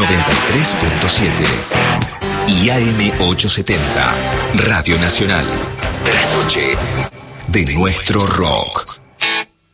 93.7 y AM870, Radio Nacional. Trasnoche de nuestro rock.